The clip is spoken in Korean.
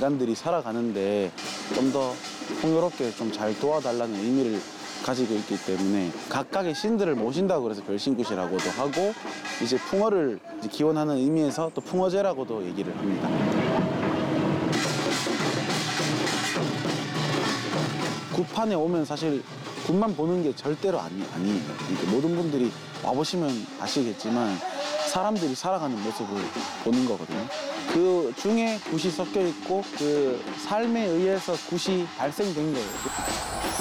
인간들이 살아가는데 좀 더 풍요롭게 좀 잘 도와달라는 의미를 가지고 있기 때문에 각각의 신들을 모신다고 그래서 별신굿이라고도 하고 이제 풍어를 이제 기원하는 의미에서 또 풍어제라고도 얘기를 합니다. 굿판에 오면 사실 굿만 보는 게 절대로 아니에요. 그러니까 모든 분들이 와보시면 아시겠지만 사람들이 살아가는 모습을 보는 거거든요. 그 중에 굿이 섞여 있고 그 삶에 의해서 굿이 발생된 거예요.